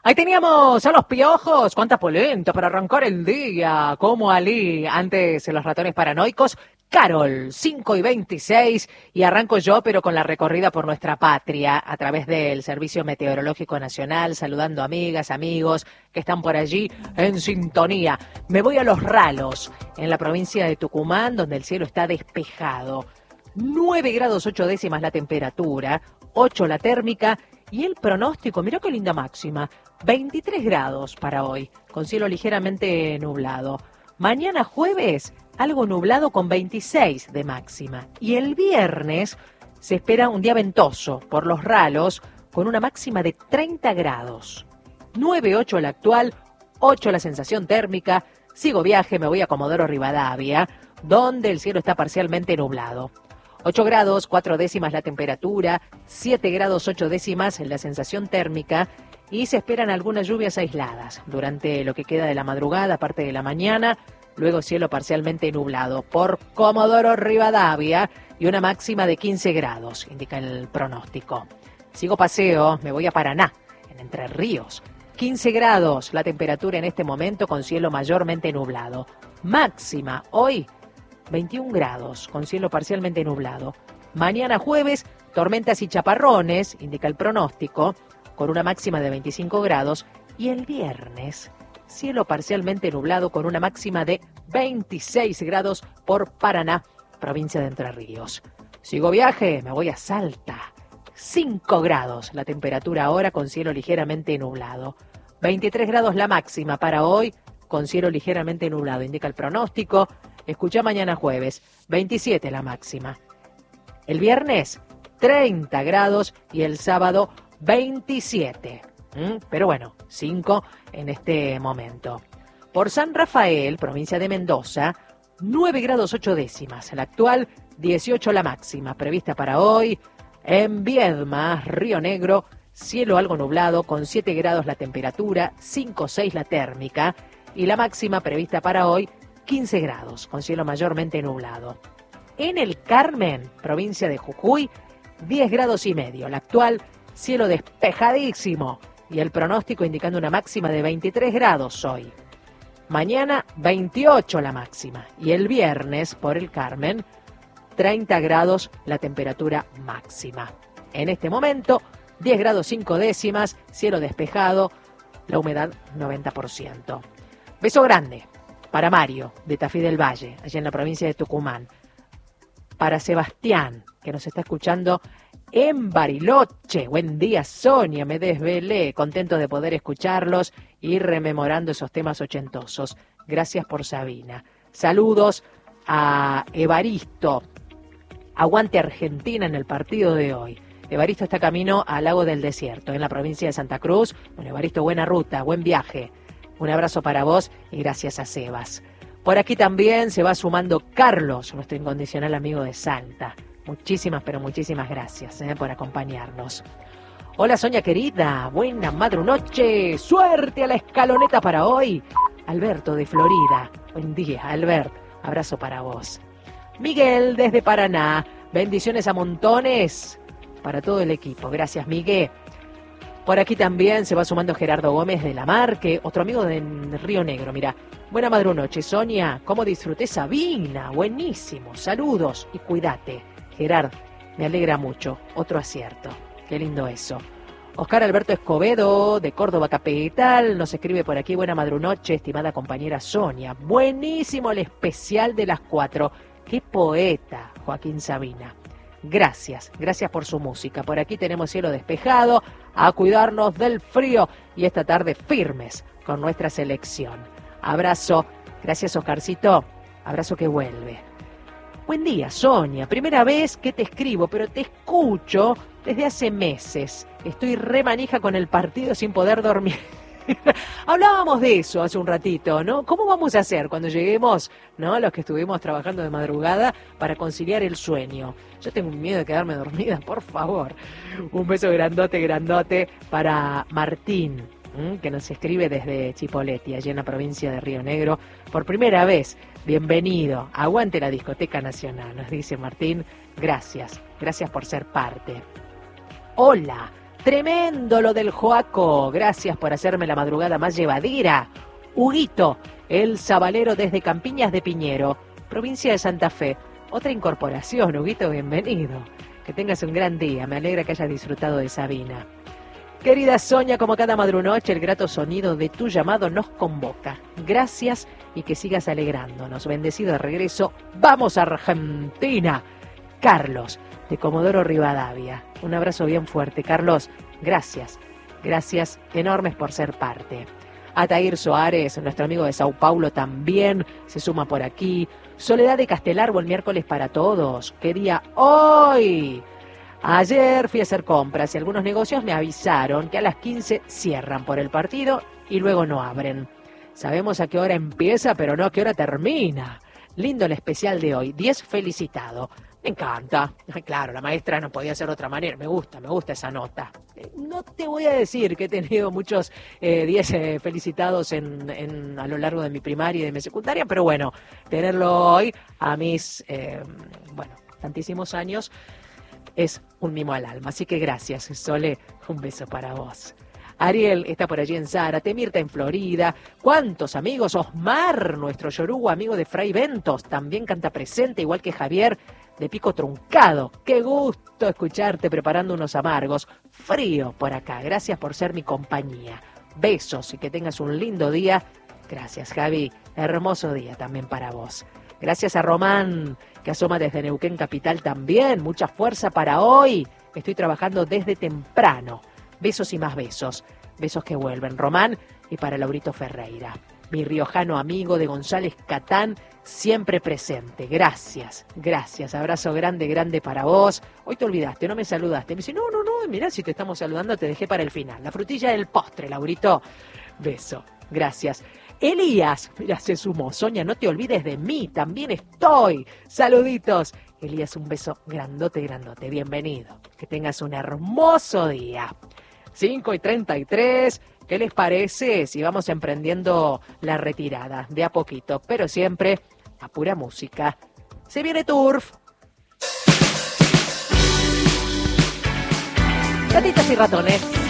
Ahí teníamos a los piojos, cuánta polenta para arrancar el día, como Ali, antes los ratones paranoicos, Carol, 5:26, y arranco yo, pero con la recorrida por nuestra patria, a través del Servicio Meteorológico Nacional, saludando amigas, amigos que están por allí en sintonía. Me voy a Los Ralos, en la provincia de Tucumán, donde el cielo está despejado. 9 grados 8 décimas la temperatura, 8 la térmica, y el pronóstico, mirá qué linda máxima, 23 grados para hoy, con cielo ligeramente nublado. Mañana jueves, algo nublado con 26 de máxima. Y el viernes se espera un día ventoso por Los Ralos, con una máxima de 30 grados. 9,8 la actual, 8 la sensación térmica. Sigo viaje, me voy a Comodoro Rivadavia, donde el cielo está parcialmente nublado. 8 grados, 4 décimas la temperatura, 7 grados 8 décimas la sensación térmica, y se esperan algunas lluvias aisladas durante lo que queda de la madrugada, parte de la mañana, luego cielo parcialmente nublado por Comodoro Rivadavia y una máxima de 15 grados, indica el pronóstico. Sigo paseo, me voy a Paraná, en Entre Ríos. 15 grados la temperatura en este momento con cielo mayormente nublado. Máxima hoy 21 grados, con cielo parcialmente nublado. Mañana jueves, tormentas y chaparrones, indica el pronóstico, con una máxima de 25 grados. Y el viernes, cielo parcialmente nublado con una máxima de 26 grados por Paraná, provincia de Entre Ríos. Sigo viaje, me voy a Salta. 5 grados la temperatura ahora con cielo ligeramente nublado. 23 grados la máxima para hoy, con cielo ligeramente nublado, indica el pronóstico. Escucha mañana jueves, 27 la máxima. El viernes, 30 grados y el sábado, 27. Pero bueno, 5 en este momento. Por San Rafael, provincia de Mendoza, 9 grados 8 décimas. La actual, 18 la máxima. Prevista para hoy. En Viedma, Río Negro, cielo algo nublado, con 7 grados la temperatura, 5,6 la térmica. Y la máxima prevista para hoy, 15 grados, con cielo mayormente nublado. En el Carmen, provincia de Jujuy, 10 grados y medio. La actual, cielo despejadísimo. Y el pronóstico indicando una máxima de 23 grados hoy. Mañana, 28 la máxima. Y el viernes, por el Carmen, 30 grados la temperatura máxima. En este momento, 10 grados 5 décimas, cielo despejado, la humedad 90%. Beso grande para Mario, de Tafí del Valle, allá en la provincia de Tucumán. Para Sebastián, que nos está escuchando en Bariloche. Buen día, Sonia, me desvelé. Contento de poder escucharlos y rememorando esos temas ochentosos. Gracias por Sabina. Saludos a Evaristo. Aguante Argentina en el partido de hoy. Evaristo está camino al Lago del Desierto, en la provincia de Santa Cruz. Bueno, Evaristo, buena ruta, buen viaje. Un abrazo para vos y gracias a Sebas. Por aquí también se va sumando Carlos, nuestro incondicional amigo de Salta. Muchísimas, pero muchísimas gracias por acompañarnos. Hola Sonia querida, buena madrunoche, suerte a la escaloneta para hoy. Alberto de Florida, buen día Albert, abrazo para vos. Miguel desde Paraná, bendiciones a montones para todo el equipo, gracias Miguel. Por aquí también se va sumando Gerardo Gómez de La Marque, otro amigo de Río Negro. Mira, buena madrunoche, Sonia. ¿Cómo disfruté Sabina? Buenísimo. Saludos y cuídate. Gerard, me alegra mucho. Otro acierto. Qué lindo eso. Oscar Alberto Escobedo, de Córdoba Capital, nos escribe por aquí. Buena madrunoche, estimada compañera Sonia. Buenísimo el especial de las 4. Qué poeta, Joaquín Sabina. Gracias, gracias por su música. Por aquí tenemos cielo despejado, a cuidarnos del frío y esta tarde firmes con nuestra selección. Abrazo, gracias Oscarcito, abrazo que vuelve. Buen día, Sonia, primera vez que te escribo, pero te escucho desde hace meses. Estoy re manija con el partido sin poder dormir. Hablábamos de eso hace un ratito, ¿no? ¿Cómo vamos a hacer cuando lleguemos, ¿no? Los que estuvimos trabajando de madrugada para conciliar el sueño. Yo tengo miedo de quedarme dormida, por favor. Un beso grandote, grandote para Martín, que nos escribe desde Chipoleti, allí en la provincia de Río Negro. Por primera vez, bienvenido. Aguante la Discoteca Nacional, nos dice Martín. Gracias, gracias por ser parte. Hola, Tremendo lo del Joaco. Gracias por hacerme la madrugada más llevadera. Huguito, el sabalero desde Campiñas de Piñero, provincia de Santa Fe. Otra incorporación, Huguito, bienvenido. Que tengas un gran día. Me alegra que hayas disfrutado de Sabina. Querida Sonia, como cada madrunoche, el grato sonido de tu llamado nos convoca. Gracias y que sigas alegrándonos. Bendecido de regreso. ¡Vamos a Argentina! Carlos, de Comodoro Rivadavia. Un abrazo bien fuerte, Carlos. Gracias. Gracias enormes por ser parte. Atair Soares, nuestro amigo de Sao Paulo, también se suma por aquí. Soledad de Castelargo, el miércoles para todos. ¿Qué día hoy? Ayer fui a hacer compras y algunos negocios me avisaron que a las 15 cierran por el partido y luego no abren. Sabemos a qué hora empieza, pero no a qué hora termina. Lindo el especial de hoy. 10 felicitado. Me encanta. Claro, la maestra no podía ser de otra manera. Me gusta esa nota. No te voy a decir que he tenido muchos 10 felicitados a lo largo de mi primaria y de mi secundaria, pero bueno, tenerlo hoy a mis, tantísimos años es un mimo al alma. Así que gracias, Sole. Un beso para vos. Ariel está por allí en Zárate, Mirta en Florida. ¿Cuántos amigos? Osmar, nuestro yorugo amigo de Fray Ventos, también canta presente, igual que Javier de Pico Truncado. Qué gusto escucharte preparando unos amargos. Frío por acá. Gracias por ser mi compañía. Besos y que tengas un lindo día. Gracias, Javi. Hermoso día también para vos. Gracias a Román, que asoma desde Neuquén Capital también. Mucha fuerza para hoy. Estoy trabajando desde temprano. Besos y más besos. Besos que vuelven. Román y para Laurito Ferreira. Mi riojano amigo de González Catán, siempre presente. Gracias, gracias. Abrazo grande, grande para vos. Hoy te olvidaste, no me saludaste. Me dice, no, mirá, si te estamos saludando te dejé para el final. La frutilla del postre, Laurito. Beso, gracias. Elías, mira, se sumó. Sonia, no te olvides de mí, también estoy. Saluditos. Elías, un beso grandote, grandote. Bienvenido. Que tengas un hermoso día. 5:33. ¿Qué les parece si vamos emprendiendo la retirada de a poquito, pero siempre a pura música? Se viene Turf. Gatitas y ratones.